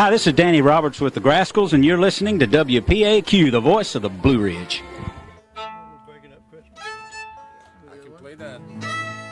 Hi, this is Danny Roberts with the Grascals, and you're listening to WPAQ, the voice of the Blue Ridge. I can play that.